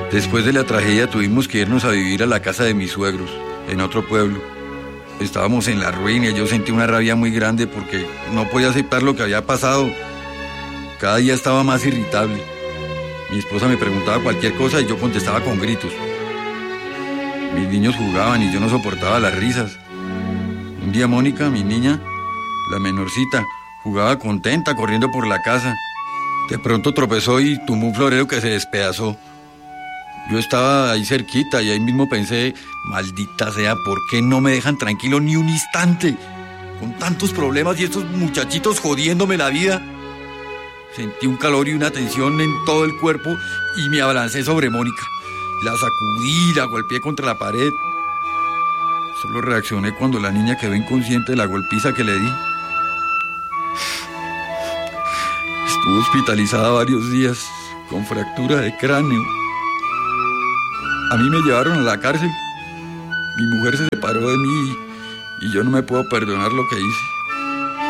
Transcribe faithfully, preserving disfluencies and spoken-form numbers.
Después de la tragedia tuvimos que irnos a vivir a la casa de mis suegros, en otro pueblo. Estábamos en la ruina y yo sentí una rabia muy grande porque no podía aceptar lo que había pasado. Cada día estaba más irritable. Mi esposa me preguntaba cualquier cosa y yo contestaba con gritos. Mis niños jugaban y yo no soportaba las risas. Un día Mónica, mi niña, la menorcita, jugaba contenta corriendo por la casa. De pronto tropezó y tumbó un florero que se despedazó. Yo estaba ahí cerquita y ahí mismo pensé, maldita sea, ¿por qué no me dejan tranquilo ni un instante? Con tantos problemas y estos muchachitos jodiéndome la vida. Sentí un calor y una tensión en todo el cuerpo y me abalancé sobre Mónica. La sacudí, la golpeé contra la pared. Solo reaccioné cuando la niña quedó inconsciente de la golpiza que le di. Estuvo hospitalizada varios días con fractura de cráneo. A mí me llevaron a la cárcel. Mi mujer se separó de mí y yo no me puedo perdonar lo que hice.